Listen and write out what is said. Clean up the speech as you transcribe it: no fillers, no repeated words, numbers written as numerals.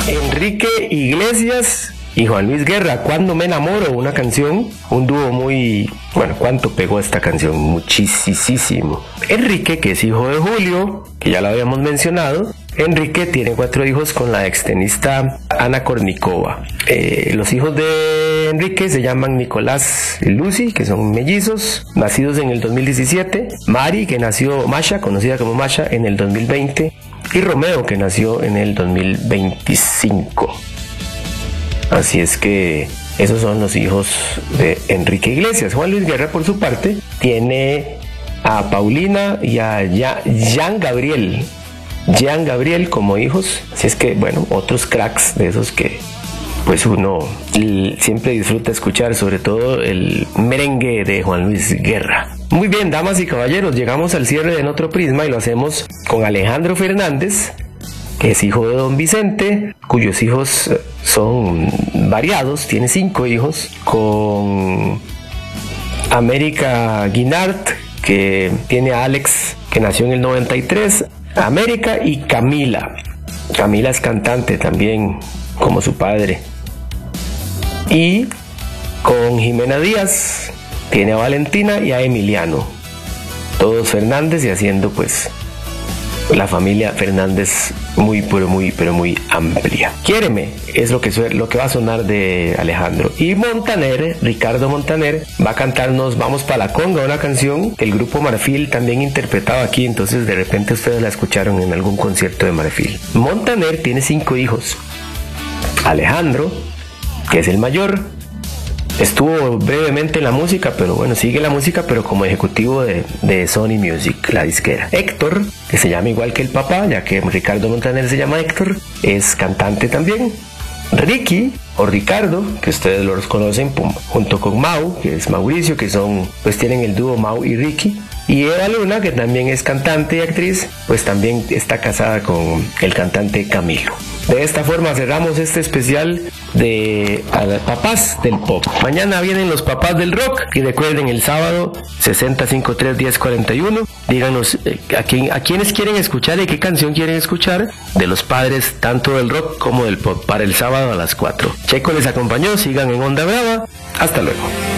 Enrique Iglesias y Juan Luis Guerra, Cuando me enamoro, una canción, un dúo muy... Bueno, ¿cuánto pegó esta canción? Muchísimo. Enrique, que es hijo de Julio, que ya lo habíamos mencionado. Enrique tiene 4 hijos con la extenista Ana Kournikova. Los hijos de Enrique se llaman Nicolás y Lucy, que son mellizos, nacidos en el 2017. Mari, que nació Masha, conocida como Masha, en el 2020. Y Romeo, que nació en el 2025. Así es que esos son los hijos de Enrique Iglesias. Juan Luis Guerra, por su parte, tiene a Paulina y a Jean Gabriel como hijos. Así es que, bueno, otros cracks de esos que pues uno siempre disfruta escuchar, sobre todo el merengue de Juan Luis Guerra. Muy bien, damas y caballeros, llegamos al cierre de En Otro Prisma y lo hacemos con Alejandro Fernández, que es hijo de don Vicente, cuyos hijos son variados, tiene 5 hijos, con América Guinart, que tiene a Alex, que nació en el 93, América, y Camila. Camila es cantante también, como su padre. Y con Jimena Díaz, tiene a Valentina y a Emiliano. Todos Fernández, y haciendo pues la familia Fernández muy amplia. Quiéreme es lo que va a sonar de Alejandro. Y Montaner, Ricardo Montaner, va a cantarnos Vamos pa' la conga, una canción que el grupo Marfil también interpretaba aquí, entonces de repente ustedes la escucharon en algún concierto de Marfil. Montaner tiene 5 hijos. Alejandro, que es el mayor, estuvo brevemente en la música, pero bueno, sigue la música, pero como ejecutivo de Sony Music, la disquera. Héctor, que se llama igual que el papá, ya que Ricardo Montaner se llama Héctor, es cantante también. Ricky, o Ricardo, que ustedes los conocen, junto con Mau, que es Mauricio, que pues tienen el dúo Mau y Ricky. Y Eva Luna, que también es cantante y actriz, pues también está casada con el cantante Camilo. De esta forma cerramos este especial de papás del pop. Mañana vienen los papás del rock, y recuerden, el sábado 60531041. Díganos a quiénes quieren escuchar y qué canción quieren escuchar de los padres tanto del rock como del pop para el sábado a las 4. Checo les acompañó, sigan en Onda Brava. Hasta luego.